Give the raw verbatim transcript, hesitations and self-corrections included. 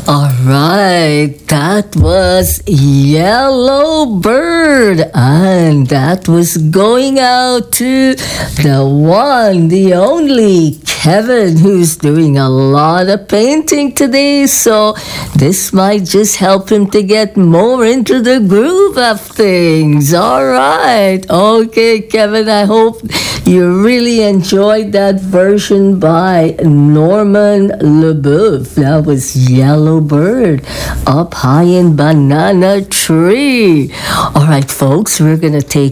All right, that was Yellow Bird, and that was going out to the one, the only Kevin, who's doing a lot of painting today. So this might just help him to get more into the groove of things. All right, okay, Kevin, I hope you really enjoyed that version by Norman LeBeouf. That was Yellow Bird up high in Banana Tree. All right, folks, we're going to take